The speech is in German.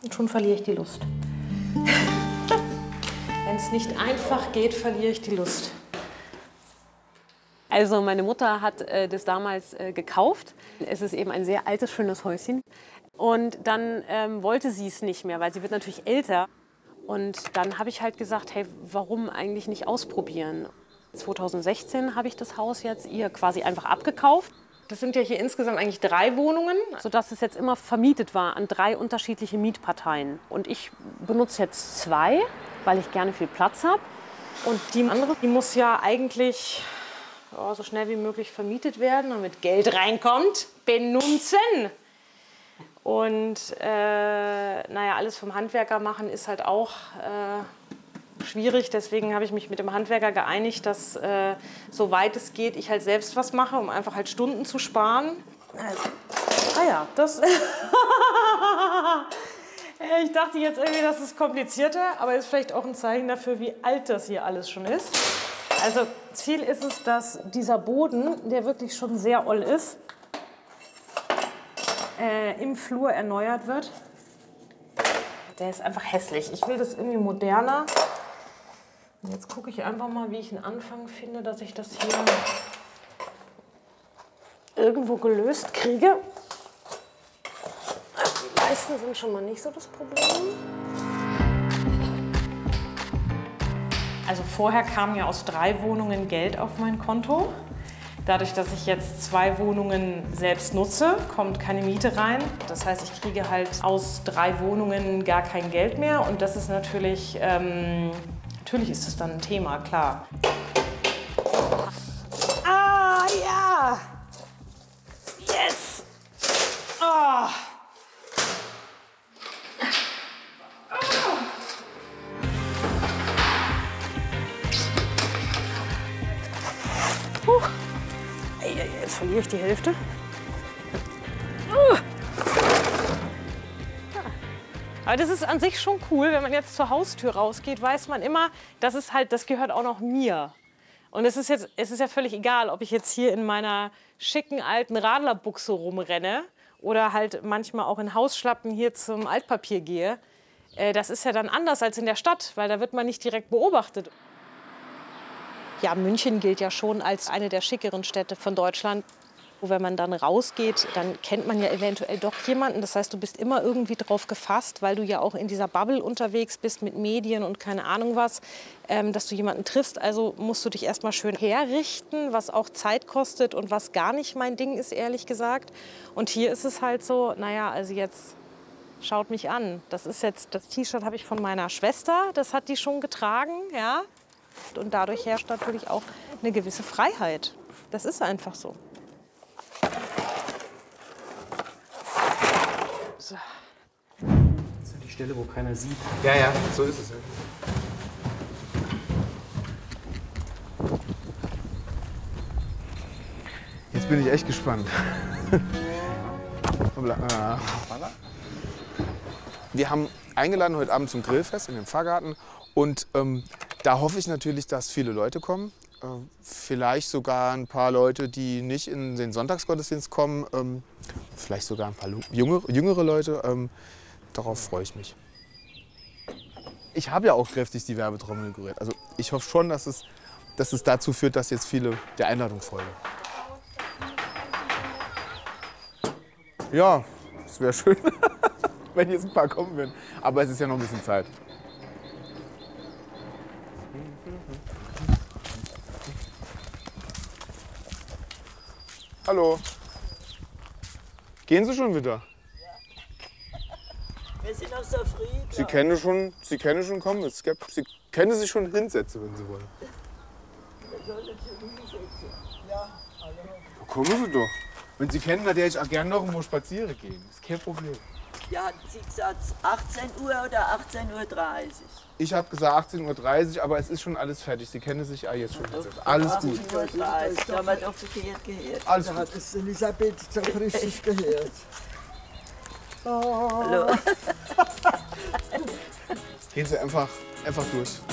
Und schon verliere ich die Lust. Wenn es nicht einfach geht, verliere ich die Lust. Also meine Mutter hat das damals gekauft. Es ist eben ein sehr altes, schönes Häuschen. Und dann wollte sie es nicht mehr, weil sie wird natürlich älter. Und dann habe ich halt gesagt, hey, warum eigentlich nicht ausprobieren? 2016 habe ich das Haus jetzt ihr quasi einfach abgekauft. Das sind ja hier insgesamt eigentlich 3 Wohnungen. Sodass es jetzt immer vermietet war an 3 unterschiedliche Mietparteien. Und ich benutze jetzt 2, weil ich gerne viel Platz habe. Und die andere, die muss ja eigentlich so schnell wie möglich vermietet werden, damit Geld reinkommt. Benutzen! Und naja, alles vom Handwerker machen ist halt auch schwierig. Deswegen habe ich mich mit dem Handwerker geeinigt, dass soweit es geht, ich halt selbst was mache, um einfach halt Stunden zu sparen. Also, ja, das... Ich dachte jetzt irgendwie, das ist komplizierter, aber ist vielleicht auch ein Zeichen dafür, wie alt das hier alles schon ist. Also Ziel ist es, dass dieser Boden, der wirklich schon sehr oll ist, im Flur erneuert wird. Der ist einfach hässlich. Ich will das irgendwie moderner. Und jetzt gucke ich einfach mal, wie ich einen Anfang finde, dass ich das hier irgendwo gelöst kriege. Die Leisten sind schon mal nicht so das Problem. Also vorher kam ja aus 3 Wohnungen Geld auf mein Konto. Dadurch, dass ich jetzt 2 Wohnungen selbst nutze, kommt keine Miete rein. Das heißt, ich kriege halt aus 3 Wohnungen gar kein Geld mehr. Und das ist natürlich, natürlich ist das dann ein Thema, klar. Ah, ja! Yes! Oh. Jetzt verliere ich die Hälfte. Aber das ist an sich schon cool, wenn man jetzt zur Haustür rausgeht, weiß man immer, das ist halt, das gehört auch noch mir. Und es ist ja völlig egal, ob ich jetzt hier in meiner schicken alten Radlerbuchse rumrenne oder halt manchmal auch in Hausschlappen hier zum Altpapier gehe. Das ist ja dann anders als in der Stadt, weil da wird man nicht direkt beobachtet. Ja, München gilt ja schon als eine der schickeren Städte von Deutschland. Wenn man dann rausgeht, dann kennt man ja eventuell doch jemanden. Das heißt, du bist immer irgendwie drauf gefasst, weil du ja auch in dieser Bubble unterwegs bist mit Medien und keine Ahnung was, dass du jemanden triffst. Also musst du dich erstmal schön herrichten, was auch Zeit kostet und was gar nicht mein Ding ist, ehrlich gesagt. Und hier ist es halt so, naja, also jetzt schaut mich an. Das T-Shirt habe ich von meiner Schwester, das hat die schon getragen, ja. Und dadurch herrscht natürlich auch eine gewisse Freiheit. Das ist einfach so. So. Das ist die Stelle, wo keiner sieht. Ja, ja, so ist es. Ja. Jetzt bin ich echt gespannt. Wir haben eingeladen heute Abend zum Grillfest in den Pfarrgarten. Und da hoffe ich natürlich, dass viele Leute kommen. Vielleicht sogar ein paar Leute, die nicht in den Sonntagsgottesdienst kommen. Vielleicht sogar ein paar jüngere Leute. Darauf freue ich mich. Ich habe ja auch kräftig die Werbetrommel gerührt. Also ich hoffe schon, dass es dazu führt, dass jetzt viele der Einladung folgen. Ja, es wäre schön, wenn jetzt ein paar kommen würden. Aber es ist ja noch ein bisschen Zeit. Hallo. Gehen Sie schon wieder? Wir sind noch so früh. Sie können schon kommen. Sie können sich schon hinsetzen, wenn Sie wollen. Wir sollen uns schon hinsetzen. Ja, hallo. Kommen Sie doch. Wenn Sie kennen, dann hätte ich auch gerne noch irgendwo spazieren gehen. Das ist kein Problem. Ja, hatten Sie gesagt 18 Uhr oder 18:30 Uhr? Ich habe gesagt 18:30 Uhr, aber es ist schon alles fertig. Sie kennen sich jetzt schon hinsetzen. Alles gut. 18:30 Uhr, da haben wir doch verkehrt gehört. Alles Da gut. hat es Elisabeth so richtig gehört. Hallo. Gehen Sie einfach durch.